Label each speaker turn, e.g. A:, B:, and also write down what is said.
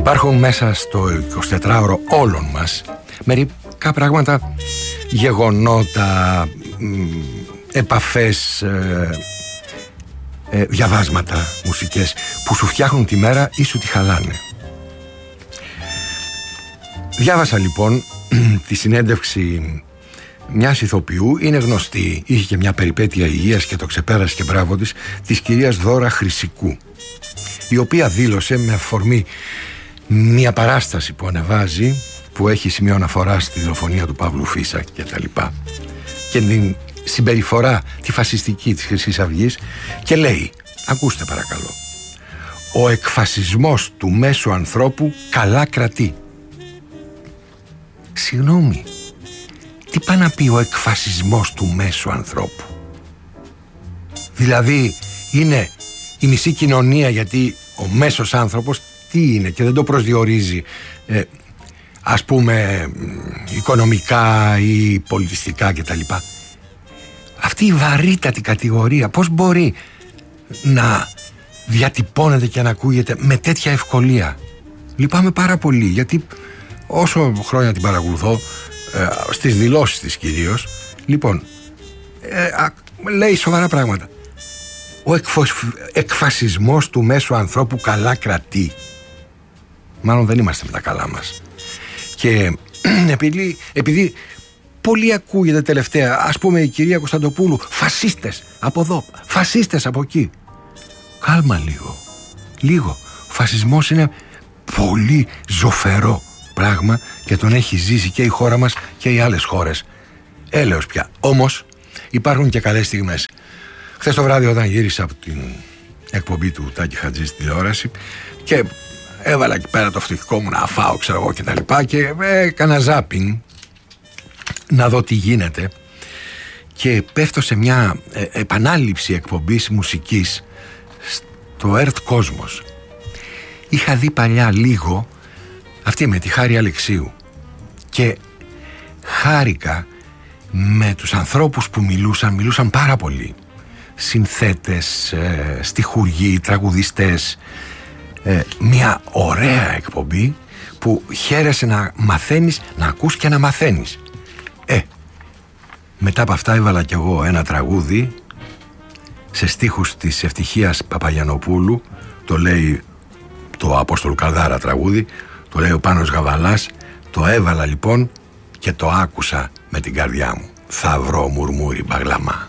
A: Υπάρχουν μέσα στο 24ωρο όλων μας μερικά πράγματα, γεγονότα, επαφές, διαβάσματα, μουσικές που σου φτιάχνουν τη μέρα ή σου τη χαλάνε. Διάβασα λοιπόν τη συνέντευξη μιας ηθοποιού, είναι γνωστή, είχε και μια περιπέτεια υγείας και το ξεπέρασε και μπράβο της κυρίας Δώρα Χρυσικού, η οποία δήλωσε με αφορμή μια παράσταση που ανεβάζει, που έχει σημείο αναφορά στη δολοφονία του Παύλου Φίσα και τα λοιπά, και την συμπεριφορά τη φασιστική της Χρυσής Αυγής, και λέει, ακούστε παρακαλώ, ο εκφασισμός του μέσου ανθρώπου καλά κρατεί. Συγγνώμη, τι πάει να πει ο εκφασισμός του μέσου ανθρώπου? Δηλαδή είναι η μισή κοινωνία, γιατί ο μέσος άνθρωπος τι είναι και δεν το προσδιορίζει ας πούμε οικονομικά ή πολιτιστικά κτλ. Αυτή η βαρύτατη κατηγορία πώς μπορεί να διατυπώνεται και να ακούγεται με τέτοια ευκολία? Λυπάμαι πάρα πολύ, γιατί όσο χρόνια την παρακολουθώ, στις δηλώσεις της κυρίως, λοιπόν, λέει σοβαρά πράγματα. Ο εκφασισμός του μέσου ανθρώπου καλά κρατεί. Μάλλον δεν είμαστε με τα καλά μας. Και επειδή πολύ ακούγεται τελευταία, ας πούμε η κυρία Κωνσταντοπούλου, φασίστες από εδώ, φασίστες από εκεί. Κάλμα λίγο. Ο φασισμός είναι πολύ ζωφερό πράγμα και τον έχει ζήσει και η χώρα μας και οι άλλες χώρες. Έλεος πια. Όμως υπάρχουν και καλές στιγμές. Χθες το βράδυ, όταν γύρισα από την εκπομπή του Τάκη Χατζή στη τηλεόραση και έβαλα εκεί πέρα το φτωχικό μου να φάω, ξέρω εγώ, και τα λοιπά, και έκανα ζάπινγκ να δω τι γίνεται, και πέφτω σε μια επανάληψη εκπομπής μουσικής στο ΕΡΤ Κόσμος. Είχα δει παλιά λίγο αυτή με τη Χάρη Αλεξίου και χάρηκα με τους ανθρώπους που μιλούσαν πάρα πολύ. Συνθέτες, στιχουργοί, τραγουδιστές. Μια ωραία εκπομπή που χαίρεσαι να μαθαίνεις, να ακούς και να μαθαίνεις. Μετά από αυτά έβαλα κι εγώ ένα τραγούδι σε στίχους της Ευτυχίας Παπαγιανοπούλου, το λέει το Απόστολου Καλδάρα τραγούδι, το λέει ο Πάνος Γαβαλάς. Το έβαλα λοιπόν και το άκουσα με την καρδιά μου. Θα βρω μουρμούρι μπαγλαμά.